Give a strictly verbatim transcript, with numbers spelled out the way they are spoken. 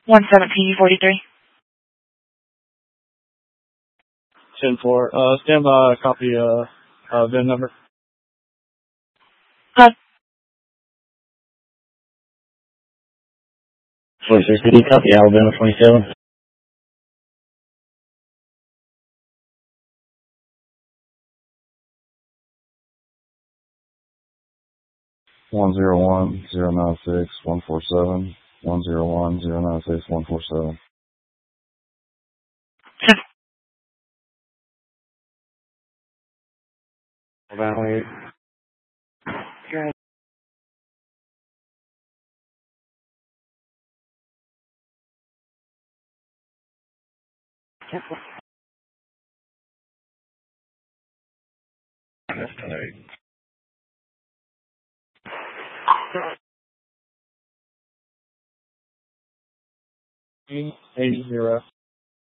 one seventeen forty-three. ten four. Uh, stand by, copy, uh, uh, V I N number. Uh, twenty-six fifty, copy, Alabama twenty-seven. One zero one zero nine six one four seven. One zero one zero nine six one four seven. Alabama twenty-eight. Eight zero.